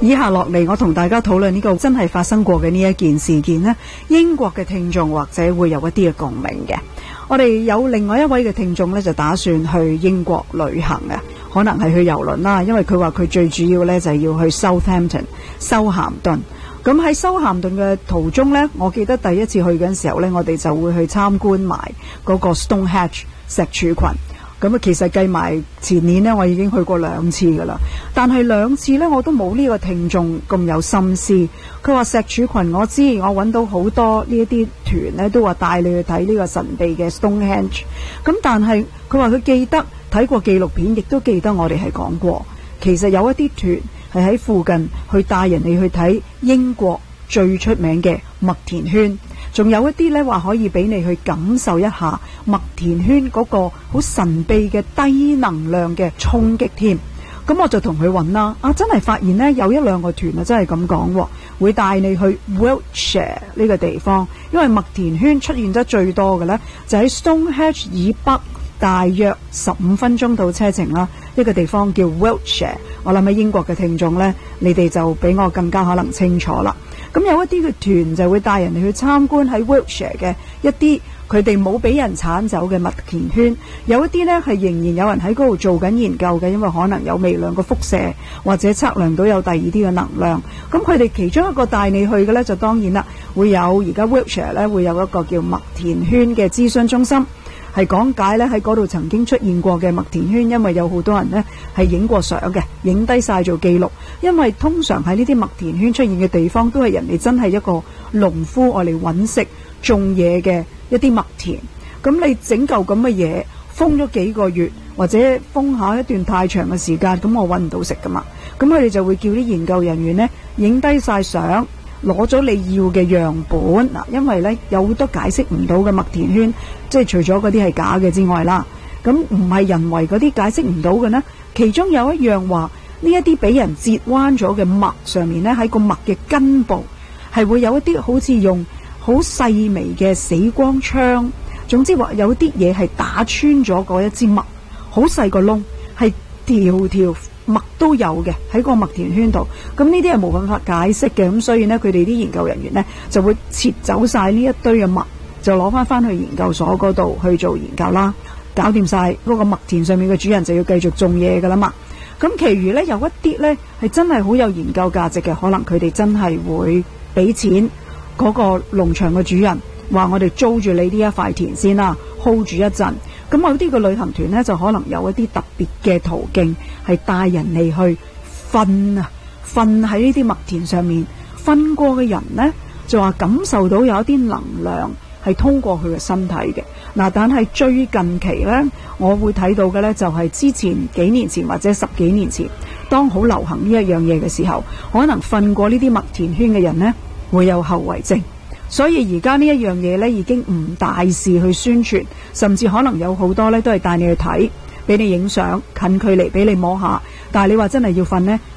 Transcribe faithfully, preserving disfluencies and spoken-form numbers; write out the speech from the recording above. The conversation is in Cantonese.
以下落嚟，我同大家討論呢個真係發生過嘅呢一件事件呢，英國嘅聽眾或者會有一啲嘅共鳴嘅。我哋有另外一位嘅聽眾呢，就打算去英國旅行嘅，可能係去郵輪啦，因為佢話佢最主要呢就係要去 Southampton 修咸頓。咁喺修咸頓嘅途中呢，我記得第一次去嘅時候呢，我哋就會去參觀埋嗰個 Stonehenge 石柱群。咁啊，其實計埋前年呢，我已經去過兩次㗎啦。但係兩次呢，我都冇呢個聽眾咁有心思。佢話石柱群我知，我揾到好多呢一啲團呢，都話帶你去睇呢個神秘嘅 Stonehenge。咁但係佢話佢記得睇過紀錄片，亦都記得我哋係講過，其實有一啲團係喺附近去帶人哋去睇英國最出名嘅麥田圈。仲有一啲呢話可以俾你去感受一下麥田圈嗰個好神秘嘅低能量嘅衝擊添。咁我就同佢揾啦，啊真係發現呢有一兩個團啊真係咁講，會帶你去 Wiltshire 呢個地方，因為麥田圈出現得最多嘅呢，就喺 Stonehenge 以北大約十五分鐘到車程啦，呢個地方叫 Wiltshire。我諗喺英國嘅聽眾呢，你哋就比我更加可能清楚啦。咁有一啲嘅團就會帶人哋去參觀喺 Wiltshire 嘅一啲佢哋冇俾人剷走嘅麥田圈，有一啲呢係仍然有人喺嗰度做緊研究嘅，因為可能有微量嘅輻射或者測量到有第二啲嘅能量。咁佢哋其中一個帶你去嘅呢，就當然啦，會有而家 Wiltshire 呢會有一個叫麥田圈嘅諮詢中心，係講解呢喺嗰度曾經出現過嘅麥田圈，因為有好多人呢係影過相嘅，影低晒做記錄。因為通常喺呢啲麥田圈出現嘅地方，都係人哋真係一個農夫愛嚟揾食種嘢嘅一啲麥田。咁你整嚿咁嘅嘢封咗幾個月，或者封下一段太長嘅時間，咁我揾唔到食噶嘛。咁佢哋就會叫啲研究人員呢影低晒相，攞咗你要嘅樣本嗱，因為呢有好多解釋唔到嘅麥田圈，即係除咗嗰啲係假嘅之外啦，咁唔係人為嗰啲解釋唔到嘅呢，其中有一樣話呢一啲俾人折彎咗嘅麥上面呢，喺個麥嘅根部係會有一啲好似用好細微嘅死光槍，總之話有啲嘢係打穿咗嗰一支麥，好細個窿，係條條麥都有嘅喺個麥田圈度。咁呢啲係冇辦法解釋嘅，咁所以呢，佢哋啲研究人員呢就會切走晒呢一堆嘅麥，就攞翻翻去研究所嗰度去做研究啦。搞掂晒嗰個麥田上面嘅主人就要繼續種嘢噶啦嘛。咁其餘呢，有一啲呢係真係好有研究價值嘅，可能佢哋真係會俾錢嗰個農場嘅主人，話我哋租住你呢一塊田先啦 ，hold 住一陣。咁有啲個旅行團呢，就可能有一啲特別嘅途徑，係帶人嚟去瞓啊，瞓喺呢啲麥田上面。瞓過嘅人呢，就話感受到有一啲能量係通過佢嘅身體嘅。嗱，但係最近期呢，我會睇到嘅呢，就係之前幾年前或者十幾年前，當好流行呢一樣嘢嘅時候，可能瞓過呢啲麥田圈嘅人呢，會有後遺症。所以而家呢一樣嘢呢，已經唔大肆去宣傳，甚至可能有好多呢都係帶你去睇，俾你影相，近距離俾你摸下。但係你話真係要瞓呢，